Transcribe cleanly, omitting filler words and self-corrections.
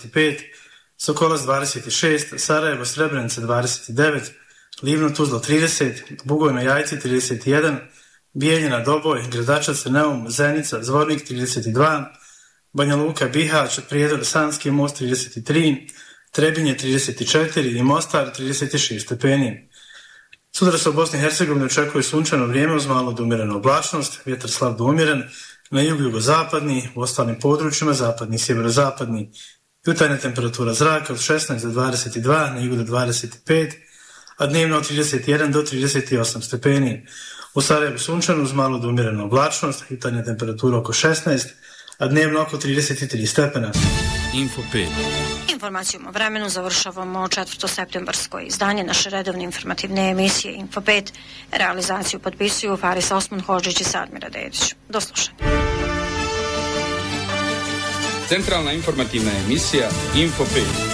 25, Sokolac 26, Sarajevo Srebrenica 29, Livno Tuzla 30, Bugojno Jajce 31, Bijeljina Doboj, Gradačac Neum, Zenica, Zvornik 32, Banja Luka Bihać, Prijedor Sanski Most 33, Trebinje 34 i Mostar 36 stepeni. Sutra se u Bosni i Hercegovini očekuje sunčano vrijeme uz malo do umjerenu oblačnost, vjetar slab do umjeren, na jugu jugozapadni, u ostalim područjima zapadni i sjeverozapadni. Jutarnja temperatura zraka od 16 do 22, na jugu do 25, a dnevno od 31 do 38 stepeni. U Sarajevu sunčano uz malo do umjerenu oblačnost, jutarnja temperatura oko 16, a dnevno oko 33 stepena. Info 5. Informacijom o vremenu završavamo 4. septembarsko izdanje naše redovne informativne emisije Info 5. Realizaciju potpisuju Faris Osman Hodžić i Sadmira Dedić. Do slušanja. Centralna informativna emisija Info 5.